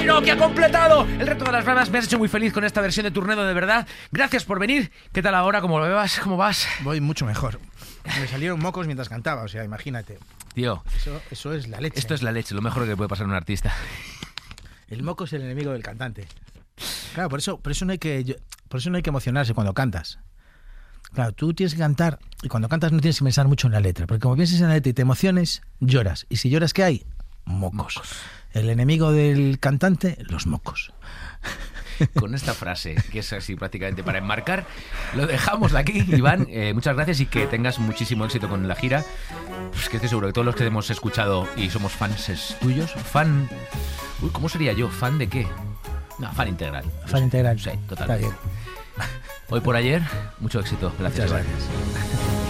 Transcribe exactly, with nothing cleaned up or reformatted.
Que ha completado el reto de las bravas. Me has hecho muy feliz con esta versión de Turnedo, de verdad. Gracias por venir. ¿Qué tal ahora? ¿Cómo lo bebas? ¿Cómo vas? Voy mucho mejor. Me salieron mocos mientras cantaba, o sea, imagínate. Tío, eso, eso es la leche. Esto es la leche, lo mejor que puede pasar a un artista. El moco es el enemigo del cantante. Claro, por eso, por eso no hay que, por eso no hay que emocionarse cuando cantas. Claro, tú tienes que cantar y cuando cantas no tienes que pensar mucho en la letra, porque como piensas en la letra y te emociones, lloras. Y si lloras, ¿qué hay? Mocos. Mocos. El enemigo del cantante, los mocos. Con esta frase, que es así prácticamente para enmarcar, lo dejamos aquí, Iván. Eh, muchas gracias y que tengas muchísimo éxito con la gira. Pues que estoy seguro que todos los que hemos escuchado y somos fans tuyos, fan... Uy, ¿cómo sería yo? ¿Fan de qué? No, fan integral. Fan integral. Sí, totalmente. Está bien. Hoy por ayer, mucho éxito. Gracias. Muchas gracias.